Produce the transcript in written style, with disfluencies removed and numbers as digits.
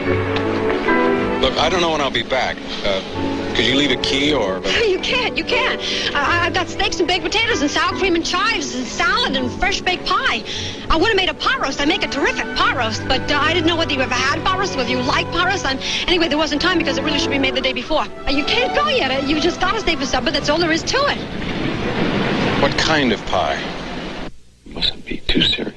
Look, I don't know when I'll be back. Could you leave a key or... You can't. I've got steaks and baked potatoes and sour cream and chives and salad and fresh baked pie. I would have made a pot roast. I make a terrific pot roast, but I didn't know whether you ever had pot roast, whether you like pot roast. Anyway, there wasn't time because it really should be made the day before. You can't go yet. You just got to stay for supper. That's all there is to it. What kind of pie? You mustn't be too serious.